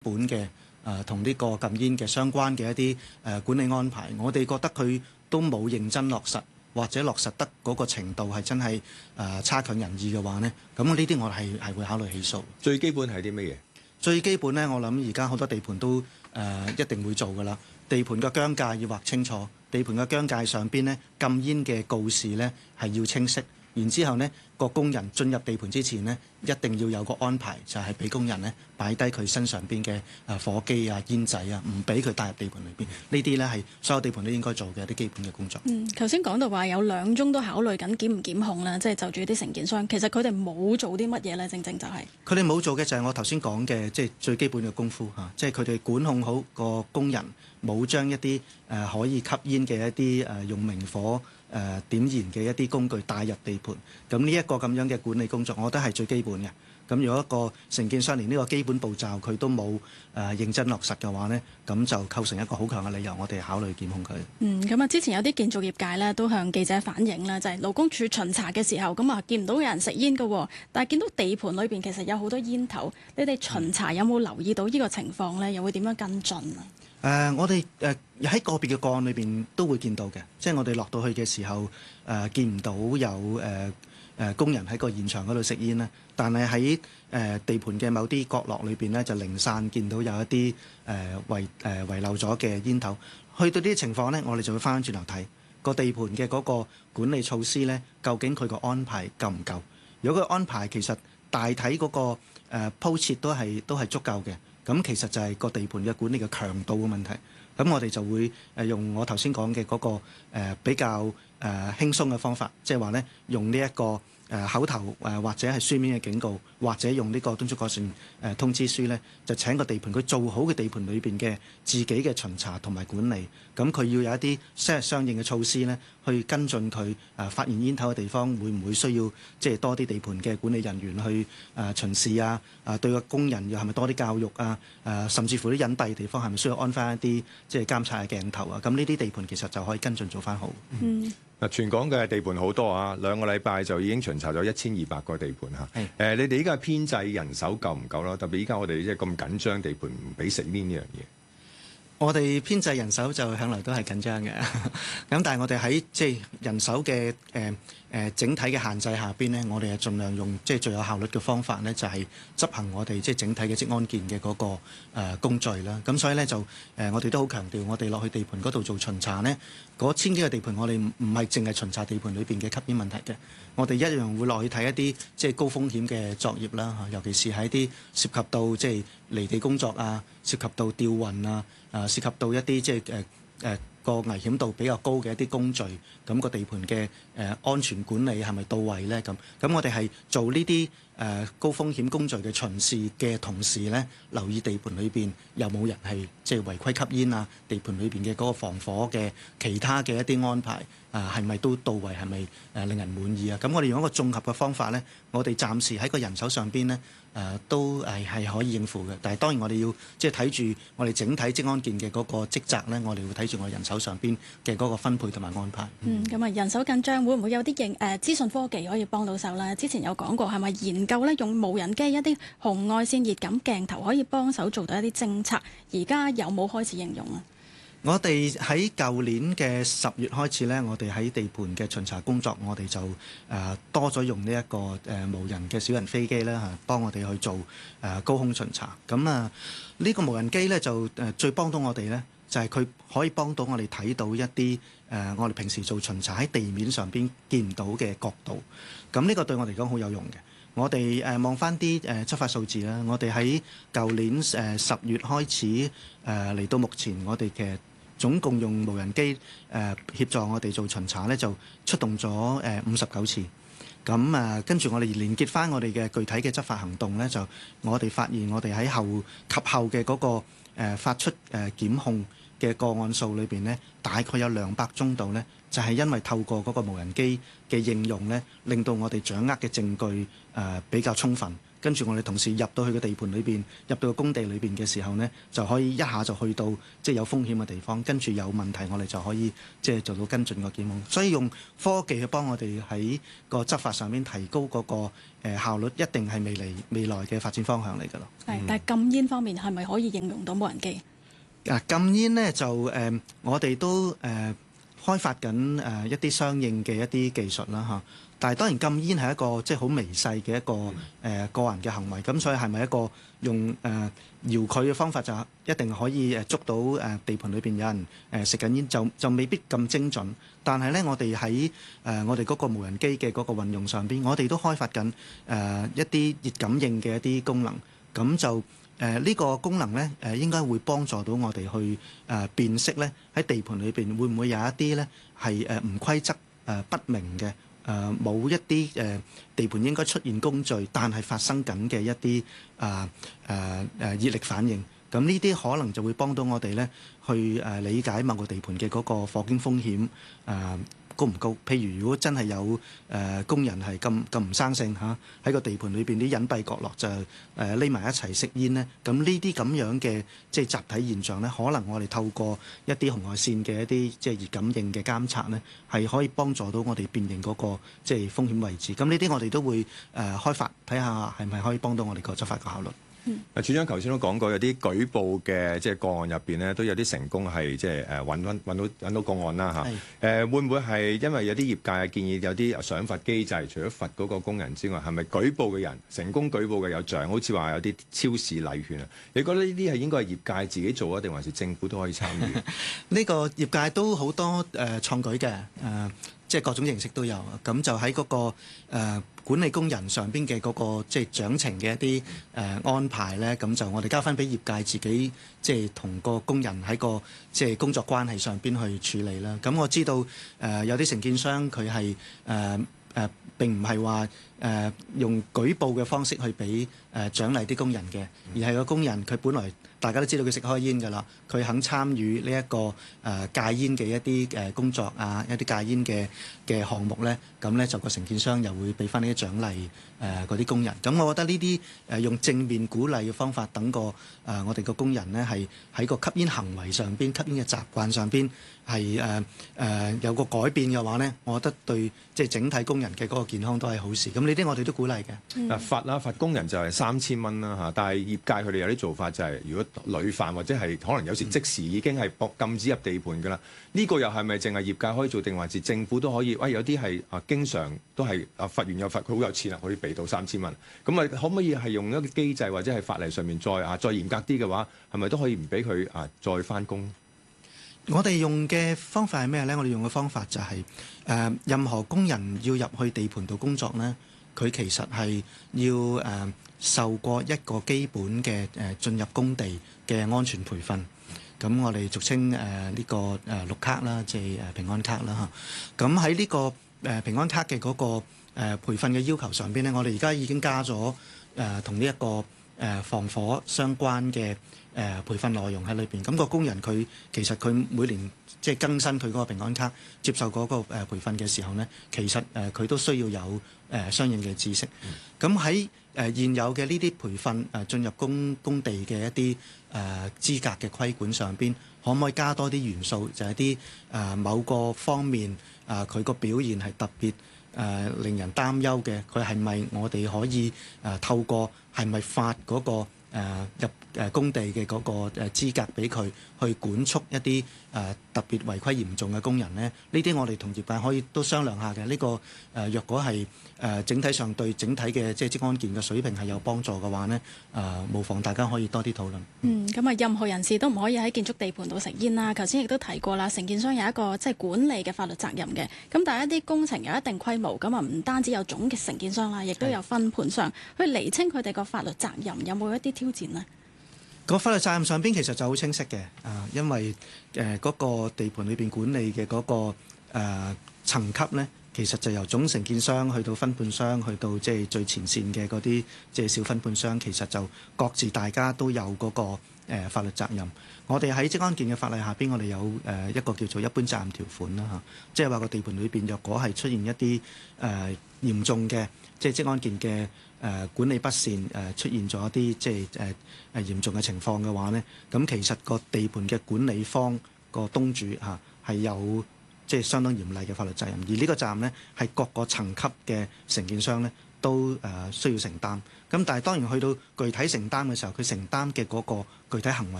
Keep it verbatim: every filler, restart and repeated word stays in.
本嘅誒同呢個禁煙嘅相關嘅一啲誒、呃、管理安排，我哋覺得佢都冇認真落實，或者落實得嗰個程度係真係誒、呃、差強人意嘅話呢，咁呢啲我係係會考慮起訴。 最基本係啲乜嘢？最基本呢，我諗而家好多地盤都誒、呃、一定會做㗎啦。地盤嘅疆界要劃清楚，地盤嘅疆界上邊呢，禁煙嘅告示呢係要清晰。然之後呢，個工人進入地盤之前呢，一定要有個安排，就係、是、俾工人呢擺低佢身上邊嘅誒火機啊、煙仔啊，唔俾佢帶入地盤裏邊。呢啲呢係所有地盤都應該做嘅一啲基本嘅工作。 嗯，頭先講到話有兩宗都考慮緊檢唔檢控啦，即係就住啲承建商，其實佢哋冇做啲乜嘢呢？正正就係佢哋冇做嘅就係我頭先講嘅，即係最基本嘅功夫嚇，即係佢哋管控好個工人，冇將一啲誒、呃、可以吸煙嘅一啲誒、呃、用明火誒、呃、點燃嘅一啲工具帶入地盤，咁呢一個咁樣嘅管理工作，我覺得係最基本嘅。咁如果一個承建商連呢個基本步驟佢都冇誒、呃、認真落實嘅話呢，咁就構成一個好強嘅理由，我哋考慮檢控佢。 嗯，咁啊，之前有啲建造業界呢都向記者反映啦，就係、是、勞工處巡查嘅時候，咁啊見唔到有人食煙嘅，但係見到地盤裏邊其實有好多煙頭，你哋巡查有冇留意到呢個情況呢？又會點樣跟進啊？ 誒、呃，我哋誒喺個別嘅個案裏邊都會見到嘅，即係我哋落到去嘅時候，誒、呃、見唔到有誒誒、呃呃、工人喺個現場嗰度食煙啦，但係喺誒地盤嘅某啲角落裏邊咧，就零散見到有一啲誒、呃、遺誒、呃、遺漏咗嘅煙頭。去到呢啲情況呢，我哋就會翻返轉頭睇個地盤嘅嗰個管理措施呢，究竟佢個安排夠唔夠？如果佢安排其實大體嗰、那個誒、呃、鋪設都係都係足夠嘅。咁其實就係個地盤嘅管理嘅強度嘅問題，咁我哋就會誒用我頭先講嘅嗰個、呃、比較誒、呃、輕鬆嘅方法，即係話咧用呢、這、一個誒、呃、口頭誒、呃、或者係書面嘅警告，或者用呢個敦促改善誒通知書咧，就請個地盤佢做好嘅地盤裏邊嘅自己嘅巡查同埋管理，咁佢要有一啲相相應嘅措施咧，去跟進佢誒、呃、發現煙頭嘅地方，會唔會需要即係多啲地盤嘅管理人員去誒、呃、巡視啊？誒、呃、對個工人又係咪多啲教育啊？誒、呃、甚至乎啲隱蔽嘅地方係咪需要安翻一啲即係監察嘅鏡頭啊？咁呢啲地盤其實就可以跟進做翻好。 嗯。 嗱，全港嘅地盤好多啊，兩個禮拜就已經巡查咗一千二百個地盤嚇。誒、呃，你哋依家編制人手夠唔夠啦？特別依家我哋即係咁緊張地盤唔俾食煙呢樣嘢。 我哋編制人手就向來都係緊張嘅，咁但係我哋喺即係人手嘅誒誒整體嘅限制下邊呢，我哋係盡量用即係最有效率嘅方法呢，就係、是、執行我哋即係整體嘅職安健嘅嗰、那個、呃、工序啦。咁所以呢，就誒、呃、我哋都好強調，我哋落去地盤嗰度做巡查呢，嗰千幾個地盤我哋唔唔係淨係巡查地盤裏邊嘅吸煙問題嘅，我哋一樣會落去睇一啲即係高風險嘅作業啦，尤其是喺啲涉及到即係離地工作啊，涉及到吊運啊。誒涉及到一啲即係誒誒個危險度比較高嘅一啲工序，咁個地盤嘅誒安全管理係咪到位咧？咁咁我哋係做呢啲誒高風險工序嘅巡視嘅同時咧，留意地盤裏邊有冇人係即係違規吸煙啊？地盤裏邊嘅嗰個防火嘅其他嘅一啲安排啊，係咪都到位？係咪誒令人滿意啊？咁我哋用一個綜合嘅方法咧，我哋暫時喺個人手上邊咧。誒、呃、都係係可以應付嘅，但係當然我哋要即係睇住我哋整體職安健嘅嗰個職責咧，我哋會睇住我哋人手上邊嘅嗰個分配同埋安排。 嗯，咁啊人手緊張，會唔會有啲應誒資訊科技可以幫到手咧？之前有講過係咪研究咧用無人機一啲紅外線熱感鏡頭可以幫手做到一啲偵測？而家有冇開始應用啊？ 我哋喺舊年嘅十月開始呢，我哋喺地盤嘅巡查工作，我哋就誒、呃、多咗用呢、這、一個誒、呃、無人嘅小人飛機咧嚇，幫我哋去做誒、呃、高空巡查。咁啊，呢、這個無人機呢，就誒、呃、最幫到我哋呢，就係、是、佢可以幫到我哋睇到一啲誒、呃、我哋平時做巡查喺地面上邊見唔到嘅角度。咁呢個對我哋嚟講好有用嘅。我哋誒望翻啲誒執法數字啦，我哋喺舊年誒十月開始誒嚟、呃、到目前，我哋嘅總共用無人機誒、呃、協助我哋做巡查咧，就出動咗誒五十九次。咁啊，跟住我哋連結翻我哋嘅具體嘅執法行動咧，就我哋發現我哋喺後及後嘅嗰、那個誒、呃、發出誒、呃、檢控嘅個案數裏邊咧，大概有兩百宗度咧，就係、是、因為透過嗰個無人機嘅應用咧，令到我哋掌握嘅證據誒、呃、比較充分。 跟住我哋同事入到去個地盤裏邊，入到個工地裏邊嘅時候呢，就可以一下就去到即係有風險嘅地方，跟住有問題我哋就可以即係做到跟進個檢控。所以用科技去幫我哋喺個執法上面提高嗰個誒效率，一定係未來未來嘅發展方向嚟㗎咯。 係，但係禁煙方面係咪可以應用到無人機？ 啊，禁煙呢，就誒、呃，我哋都誒、呃、開發緊誒、呃、一啲相應嘅一啲技術啦嚇。但係當然禁煙係一個即係好微細嘅一個誒、呃、個人嘅行為，咁所以係咪一個用誒、呃、遙距嘅方法就一定可以誒捉到誒、呃、地盤裏邊有人誒食緊煙，就就未必咁精準。但係咧，我哋喺誒我哋嗰個無人機嘅嗰個運用上邊，我哋都開發緊誒、呃、一啲熱感應嘅一啲功能，咁就誒呢、呃這個功能咧誒、呃、應該會幫助到我哋去誒、呃、辨識咧喺地盤裏邊會唔會有一啲咧係誒唔規則誒、呃、不明嘅。誒冇、呃、一啲誒、呃、地盤應該出現工序，但係發生緊嘅一啲啊誒誒熱力反應，咁呢啲可能就會幫到我哋咧去誒、呃、理解某個地盤嘅嗰個火警風險誒、呃高唔高？譬如如果真係有誒、呃、工人係咁咁唔生性嚇，喺、啊、個地盤裏邊啲隱蔽角落就誒匿埋一齊食煙咧，咁呢啲咁樣嘅即係集體現象咧，可能我哋透過一啲紅外線嘅一啲即係熱感應嘅監察咧，係可以幫助到我哋辨認嗰、那個即係風險位置。咁呢啲我哋都會誒、呃、開發睇下係咪可以幫到我哋個執法嘅效率。 嗯，處長頭先都講過，有啲舉報嘅即係個案入邊咧，都有啲成功係即係誒揾揾揾到揾到個案啦嚇。誒是、呃、會唔會係因為有啲業界建議有啲賞罰機制，除咗罰嗰個工人之外，係咪舉報嘅人成功舉報嘅有獎？好似話有啲超市禮券啊，你覺得呢啲係應該係業界自己做啊，定還是政府都可以參與？ 呢個業界都好多誒、呃、創舉嘅誒。呃即係各種形式都有，咁就喺嗰、那個、呃、管理工人上邊嘅嗰個即係獎懲嘅一啲誒、呃、安排咧，咁就我哋交翻俾業界自己，即係同個工人喺個即係工作關係上邊去處理啦。咁我知道誒、呃、有啲承建商佢係誒誒並唔係話誒用舉報嘅方式去俾誒、呃、獎勵啲工人嘅，而係個工人佢本來大家都知道佢食開煙㗎啦，佢肯參與呢、這、一個誒、呃、戒煙嘅一啲誒工作啊，一啲戒煙嘅嘅項目咧，咁咧就個承建商又會俾翻呢啲獎勵誒嗰啲工人。咁我覺得呢啲誒用正面鼓勵嘅方法，等個誒、呃、我哋個工人咧係喺個吸煙行為上邊、吸煙嘅習慣上邊係誒誒有個改變嘅話咧，我覺得對即係整體工人嘅嗰個健康都係好事。咁呢啲我哋都鼓勵嘅。嗱、 嗯、罰啦，罰工人就係三千蚊啦嚇，但係業界佢哋有啲做法就係、是、如果屢犯或者係可能有時即時已經係禁止入地盤㗎啦。呢、這個又係咪淨係業界可以做，定還是政府都可以？喂、哎，有啲係啊，經常都係啊罰完又罰，佢好有錢啊，可以俾到三千蚊。咁啊，可唔可以係用一個機制或者係法例上面再啊再嚴格啲嘅話，係咪都可以唔俾佢啊再返工？ 我哋用嘅方法係咩呢？我哋用嘅方法就係、是、誒、呃，任何工人要入去地盤度工作呢，佢其實係要誒、呃、受過一個基本嘅誒、呃、進入工地嘅安全培訓。咁我哋俗稱誒呢個誒綠卡啦，即係誒平安卡啦嚇。咁喺呢個誒平安卡嘅嗰個誒培訓嘅要求上邊呢，我哋而家已經加咗誒同呢一個誒防火相關嘅誒培訓內容喺裏邊。咁個工人佢其實佢每年即係更新佢嗰個平安卡，接受嗰個誒培訓嘅時候呢，其實誒佢都需要有誒相應嘅知識。咁喺誒現有嘅呢啲培訓誒進入工工地嘅一啲誒資格嘅規管上邊，可唔可以加多啲元素？就係啲誒某個方面誒佢個表現係特別誒、呃、令人擔憂嘅，佢係咪我哋可以誒、呃、透過係咪發嗰、那個誒、呃、入誒工地嘅嗰個誒資格俾佢去管束一啲誒、呃、特別違規嚴重嘅工人咧？呢啲我哋同業界可以都商量下嘅。呢、這個誒、呃、若果係誒、呃、整體上對整體嘅即係職安健嘅水平係有幫助嘅話呢，誒、呃、無妨大家可以多啲討論。 嗯，咁啊，任何人士都唔可以喺建築地盤度食煙啦。頭先亦都提過啦，承建商有一個即係管理嘅法律責任嘅。咁但係一啲工程有一定規模，咁啊唔單止有總嘅承建商啦，亦都有分盤商去釐清佢哋個法律責任，有冇一啲挑戰呢？ 個法律責任上邊其實就好清晰嘅，啊，因為誒嗰、呃那個地盤裏邊管理嘅嗰、那個誒、呃、層級咧，其實就由總承建商去到分判商，去到即係最前線嘅嗰啲即係小分判商，其實就各自大家都有嗰、那個誒、呃、法律責任。我哋喺職安健嘅法例下邊，我哋有誒、呃、一個叫做一般責任條款啦嚇，即係話個地盤裏邊若果係出現一啲誒、呃、嚴重嘅即係職安健嘅誒、呃、管理不善誒、呃、出現咗一啲即係誒誒嚴重嘅情況嘅話咧，咁其實個地盤嘅管理方個東主嚇係、啊、有即係相當嚴厲嘅法律責任，而呢個責任咧係各個層級嘅承建商咧都誒、呃、需要承擔。咁但係當然去到具體承擔嘅時候，佢承擔嘅嗰個具體行為